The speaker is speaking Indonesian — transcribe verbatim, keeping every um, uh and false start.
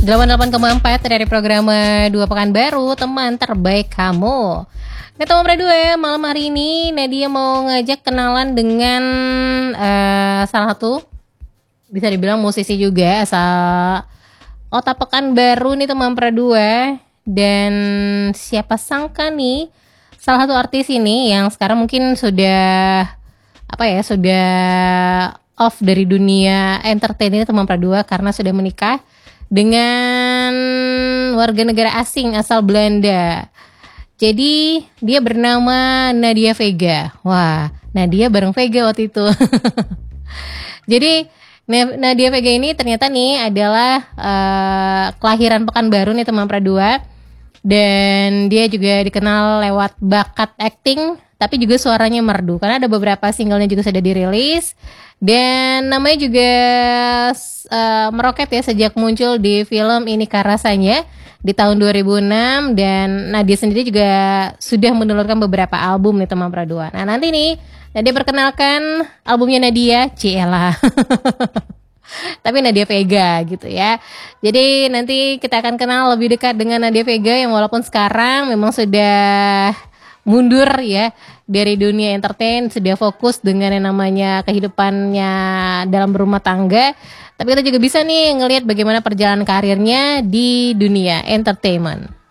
delapan puluh delapan koma empat dari program Dua Pekanbaru, teman terbaik kamu. Nah, teman berdua ya, malam hari ini Nadia mau ngajak kenalan dengan uh, salah satu bisa dibilang musisi juga asal Kota Pekanbaru nih teman berdua. Dan siapa sangka nih salah satu artis ini yang sekarang mungkin sudah apa ya sudah off dari dunia entertain ini teman berdua karena sudah menikah dengan warga negara asing asal Belanda. Jadi dia bernama Nadia Vega. Wah, Nadia bareng Vega waktu itu. Jadi Nadia Vega ini ternyata nih adalah uh, kelahiran Pekanbaru nih teman Pradua. Dan dia juga dikenal lewat bakat acting, tapi juga suaranya merdu. Karena ada beberapa singlenya juga sudah dirilis. Dan namanya juga uh, meroket ya sejak muncul di film Inikah Rasanya di tahun dua ribu enam. Dan Nadia sendiri juga sudah menelurkan beberapa album nih teman Pradua. Nah nanti nih Nadia perkenalkan albumnya Nadia, Ciela. Tapi Nadia Vega gitu ya. Jadi nanti kita akan kenal lebih dekat dengan Nadia Vega yang walaupun sekarang memang sudah mundur ya dari dunia entertain, sudah fokus dengan yang namanya kehidupannya dalam berumah tangga. Tapi kita juga bisa nih ngelihat bagaimana perjalanan karirnya di dunia entertainment.